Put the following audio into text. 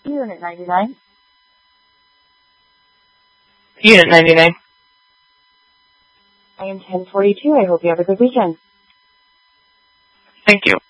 Unit 99. Unit 99. I am 1042. I hope you have a good weekend. Thank you.